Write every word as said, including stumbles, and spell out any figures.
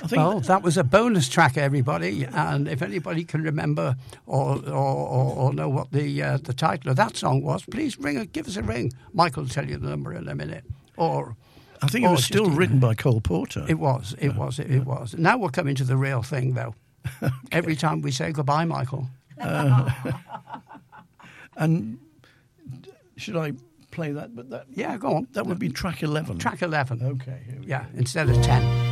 I think well, that was a bonus track, everybody. And if anybody can remember or or, or, or know what the uh, the title of that song was, please ring it, give us a ring. Michael will tell you the number in a minute. Or I think it was still just, written by Cole Porter. It was, it was, it, it was. Now we're coming to the real thing, though. Okay. Every time we say goodbye, Michael. Uh, and should I play that? But that yeah, go on. That would be track eleven. Track eleven. Okay. Here we yeah, go. instead of ten.